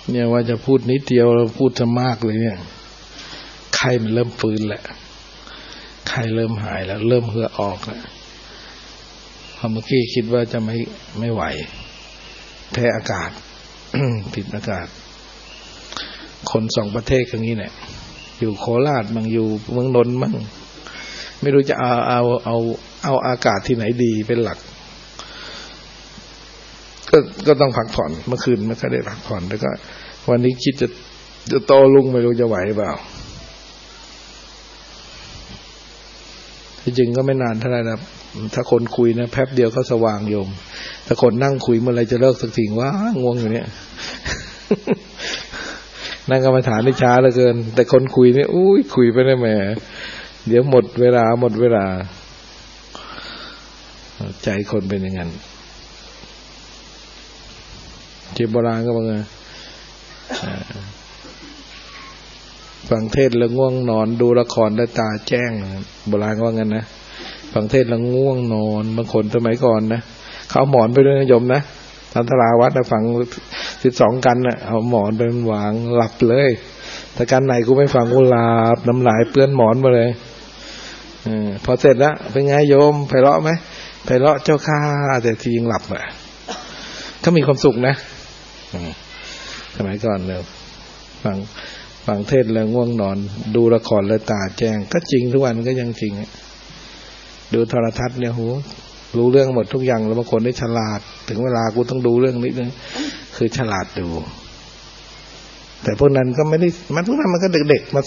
เนี่ยว่าจะพูดนิดเดียวเราพูดจะมากเลยเนี่ยไข้มันเริ่มฟื้นแหละไข้เริ่มหายแล้วเริ่มเหือออกแล้วพอเมื่อกี้คิดว่าจะไม่ไหวแพ้อากาศ ผิดอากาศคนสองประเทศอย่างนี้เนี่ยอยู่โคราชมั่งอยู่เมืองนนท์มั่งไม่รู้จะเอาอากาศที่ไหนดีเป็นหลักก็ต้องพักผ่อนเมื่อคืนไม่ค่อยได้พักผ่อนแล้วก็วันนี้คิดจะโตลุงไม่รู้จะไหวเปล่าจริงก็ไม่นานเท่าไหร่นะถ้าคนคุยนะแป๊บเดียวก็สว่างโยมถ้าคนนั่งคุยเมื่อไรจะเลิกสักทีว่าง่วงอยู่เนี่ย นั่งกรรมฐานได้ช้าเหลือเกินแต่คนคุยเนี่ยอุ้ยคุยไปได้แหมเดี๋ยวหมดเวลาใจคนเป็นอย่างนั้นเจ็บโบราณก็ว่าไงฟังเทศแล้วง่วงนอนดูละครได้ตาแจ้งโบราณก็ว่างั้นนะฟังเทศแล้วง่วงนอนบางคนสมัยก่อนนะเขาหมอนไปด้วยนะโยมนะทันตราวัดนะฟัง12กันนะเอาหมอนไปวางหลับเลยแต่กันไหนกูไม่ฟังกูหลับน้ำลายเปื้อนหมอนมาเลยพอเสร็จแล้วเป็นไงโยมไพเราะไหมไพเราะเจ้าข้าแต่ทียังหลับอ่ะก็มีความสุขนะสมัยก่อนเลยฟังเทศแล้วง่วงนอนดูละครแล้วตาแจ้งก็จริงทุกวันก็ยังจริงดูโทรทัศน์เนี่ยโหรู้เรื่องหมดทุกอย่างแล้วบางคนได้ฉลาดถึงเวลากูต้องดูเรื่องนี้นึงคือฉลาดดูแต่พวกนั้นก็ไม่ได้มันพวกนั้นมันก็เด็กๆมา